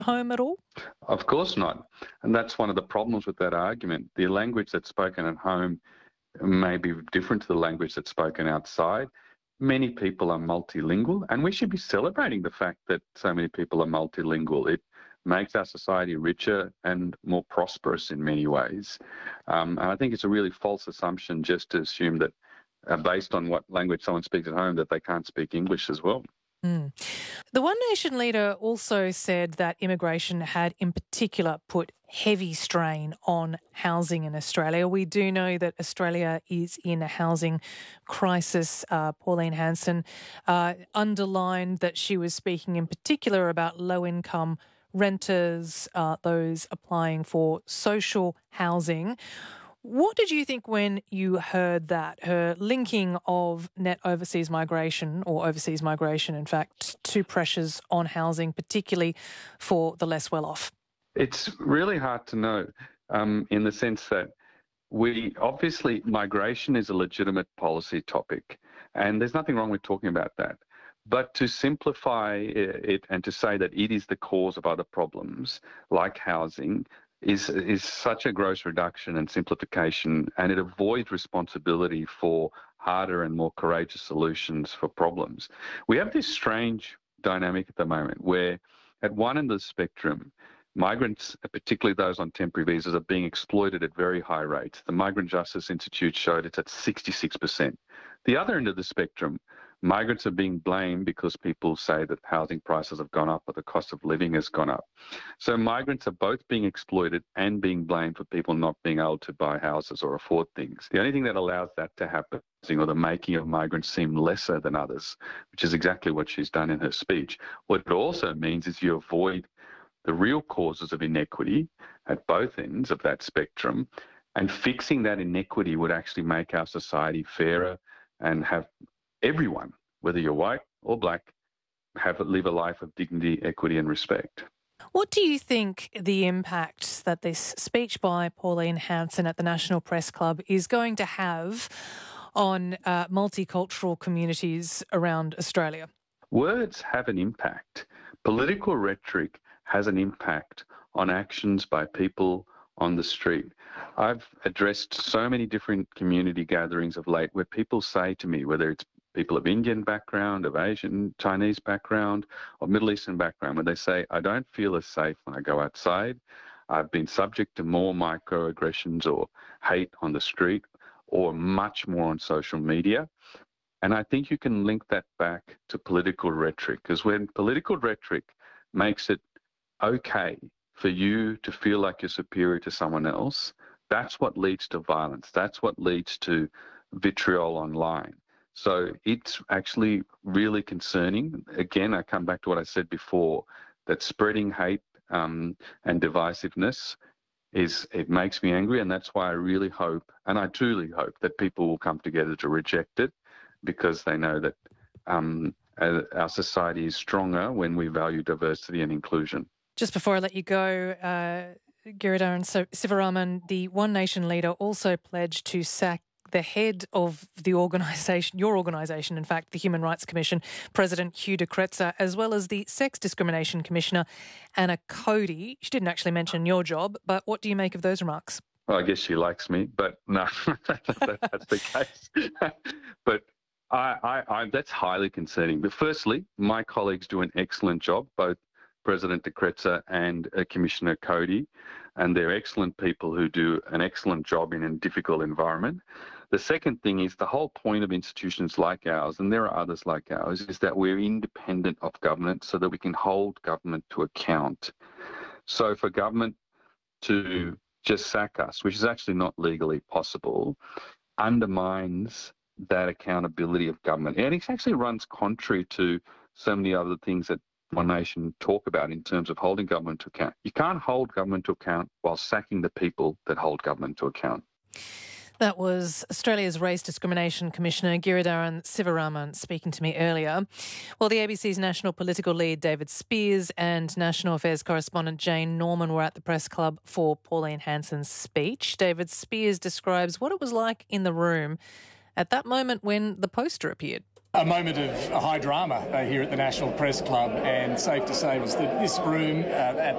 home at all? Of course not. And that's one of the problems with that argument. The language that's spoken at home may be different to the language that's spoken outside. Many people are multilingual, and we should be celebrating the fact that so many people are multilingual. It makes our society richer and more prosperous in many ways. And I think it's a really false assumption just to assume that based on what language someone speaks at home, that they can't speak English as well. Mm. The One Nation leader also said that immigration had in particular put heavy strain on housing in Australia. We do know that Australia is in a housing crisis. Pauline Hanson underlined that she was speaking in particular about low-income renters, those applying for social housing. What did you think when you heard that, her linking of net overseas migration, or overseas migration, in fact, to pressures on housing, particularly for the less well-off? It's really hard to know in the sense that obviously migration is a legitimate policy topic, and there's nothing wrong with talking about that. But to simplify it and to say that it is the cause of other problems like housing is such a gross reduction and simplification, and it avoids responsibility for harder and more courageous solutions for problems. We have this strange dynamic at the moment where at one end of the spectrum, migrants, particularly those on temporary visas, are being exploited at very high rates. The Migrant Justice Institute showed it's at 66%. The other end of the spectrum, migrants are being blamed because people say that housing prices have gone up or the cost of living has gone up. So migrants are both being exploited and being blamed for people not being able to buy houses or afford things. The only thing that allows that to happen, or the making of migrants seem lesser than others, which is exactly what she's done in her speech. What it also means is you avoid the real causes of inequity at both ends of that spectrum, and fixing that inequity would actually make our society fairer and have everyone, whether you're white or black, live a life of dignity, equity and respect. What do you think the impact that this speech by Pauline Hanson at the National Press Club is going to have on multicultural communities around Australia? Words have an impact. Political rhetoric has an impact on actions by people on the street. I've addressed so many different community gatherings of late where people say to me, whether it's people of Indian background, of Asian, Chinese background, or Middle Eastern background, where they say, I don't feel as safe when I go outside. I've been subject to more microaggressions or hate on the street, or much more on social media. And I think you can link that back to political rhetoric, because when political rhetoric makes it okay for you to feel like you're superior to someone else, that's what leads to violence. That's what leads to vitriol online. So it's actually really concerning. Again, I come back to what I said before, that spreading hate and divisiveness it makes me angry, and that's why I really hope, and I truly hope, that people will come together to reject it, because they know that our society is stronger when we value diversity and inclusion. Just before I let you go, Giridharaman Sivaraman, the One Nation leader, also pledged to sack the head of the organisation, your organisation, in fact, the Human Rights Commission, President Hugh de Kretser, as well as the Sex Discrimination Commissioner, Anna Cody. She didn't actually mention your job, but what do you make of those remarks? Well, I guess she likes me, but no, that's the case. But I that's highly concerning. But firstly, my colleagues do an excellent job, both President de Kretser and Commissioner Cody, and they're excellent people who do an excellent job in a difficult environment. The second thing is the whole point of institutions like ours, and there are others like ours, is that we're independent of government so that we can hold government to account. So for government to just sack us, which is actually not legally possible, undermines that accountability of government. And it actually runs contrary to so many other things that One Nation talk about in terms of holding government to account. You can't hold government to account while sacking the people that hold government to account. That was Australia's Race Discrimination Commissioner Giridharaman Sivaraman speaking to me earlier. Well, the ABC's national political lead David Speers and National Affairs correspondent Jane Norman were at the press club for Pauline Hanson's speech. David Speers describes what it was like in the room at that moment when the poster appeared. A moment of high drama here at the National Press Club, and safe to say was that this room at